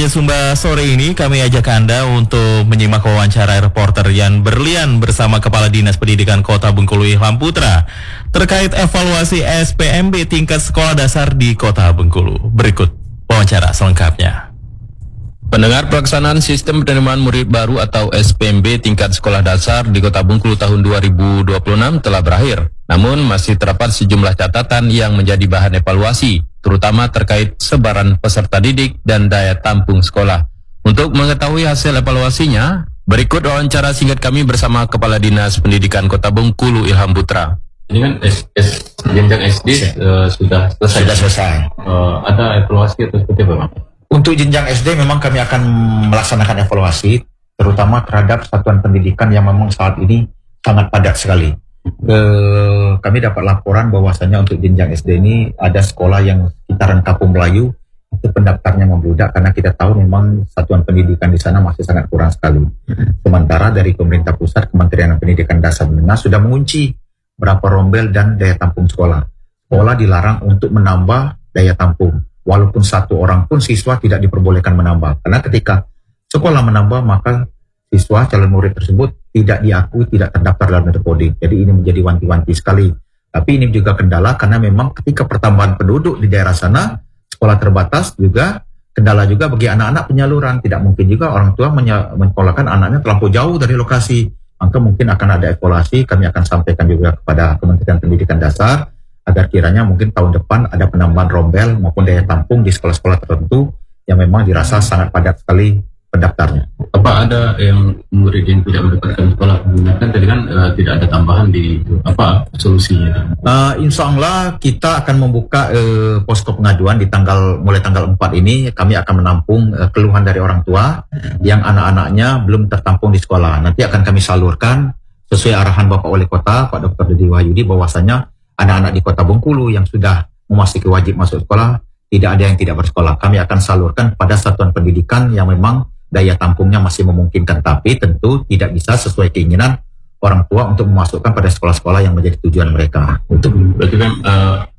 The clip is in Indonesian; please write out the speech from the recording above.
Radio Sumba sore ini kami ajak Anda untuk menyimak wawancara reporter Yan Berlian bersama Kepala Dinas Pendidikan Kota Bengkulu Ilham Putra terkait evaluasi SPMB tingkat sekolah dasar di Kota Bengkulu. Berikut wawancara selengkapnya. Pendengar, pelaksanaan sistem penerimaan murid baru atau SPMB tingkat sekolah dasar di Kota Bengkulu tahun 2026 telah berakhir. Namun masih terdapat sejumlah catatan yang menjadi bahan evaluasi, terutama terkait sebaran peserta didik dan daya tampung sekolah. Untuk mengetahui hasil evaluasinya, berikut wawancara singkat kami bersama Kepala Dinas Pendidikan Kota Bengkulu Ilham Putra. Ini kan jenjang SD sudah selesai. Ada evaluasi atau seperti apa, Pak? Untuk jenjang SD memang kami akan melaksanakan evaluasi, terutama terhadap satuan pendidikan yang memang saat ini sangat padat sekali. Kami dapat laporan bahwasanya untuk jenjang SD ini ada sekolah yang sekitaran Kampung Melayu itu pendaftarnya membludak karena kita tahu memang satuan pendidikan di sana masih sangat kurang sekali. Sementara dari pemerintah pusat, Kementerian Pendidikan Dasar Menengah sudah mengunci berapa rombel dan daya tampung sekolah. Sekolah dilarang untuk menambah daya tampung. Walaupun satu orang pun siswa tidak diperbolehkan menambah. Karena ketika sekolah menambah maka siswa calon murid tersebut tidak diakui, tidak terdaftar dalam metodologi. Jadi ini menjadi wanti-wanti sekali. Tapi ini juga kendala karena memang ketika pertambahan penduduk di daerah sana, sekolah terbatas juga, kendala juga bagi anak-anak penyaluran. Tidak mungkin juga orang tua menyekolahkan anaknya terlampau jauh dari lokasi. Maka mungkin akan ada evaluasi, kami akan sampaikan juga kepada Kementerian Pendidikan Dasar, agar kiranya mungkin tahun depan ada penambahan rombel maupun daya tampung di sekolah-sekolah tertentu yang memang dirasa sangat padat sekali pendaftarnya. Apa ada yang murid yang tidak mendapatkan sekolah? Kan tadi kan tidak ada tambahan di apa solusinya? Insya Allah kita akan membuka posko pengaduan di mulai tanggal 4 ini. Kami akan menampung keluhan dari orang tua yang anak-anaknya belum tertampung di sekolah. Nanti akan kami salurkan sesuai arahan Bapak Wali Kota Pak Dr. Didi Wahyudi bahwasanya anak-anak di Kota Bengkulu yang sudah memasuki wajib masuk sekolah, tidak ada yang tidak bersekolah. Kami akan salurkan pada satuan pendidikan yang memang daya tampungnya masih memungkinkan, tapi tentu tidak bisa sesuai keinginan orang tua untuk memasukkan pada sekolah-sekolah yang menjadi tujuan mereka. Berarti kan